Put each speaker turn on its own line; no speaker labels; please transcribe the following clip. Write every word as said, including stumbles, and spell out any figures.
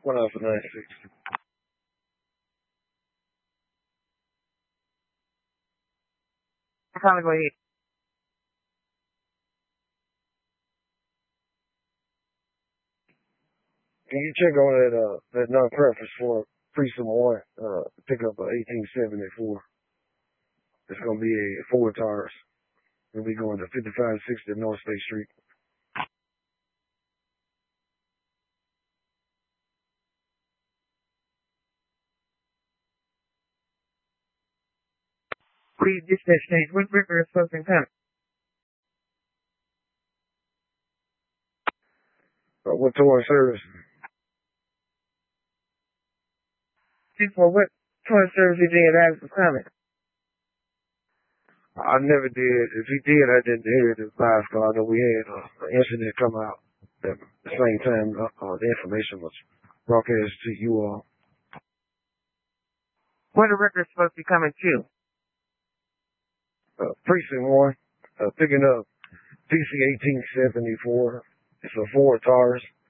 One out for nine sixty.
Comment, go ahead.
Can you check on that uh that non-preference for Precinct One? Uh, pick up a eighteen seventy-four. It's gonna be a four tires. We'll be going to fifty-five sixty North State Street.
Please dispatch change. What river is supposed to come?
Uh, what tour service?
For what tour service did you have for comment?
I never did. If he did, I didn't hear it live. Cause I know we had uh, an incident come out at the same time. Uh, uh, the information was broadcast to you all.
What are records supposed to be coming to?
Uh, Precinct One, uh, picking up P C eighteen seventy-four. It's a four tires.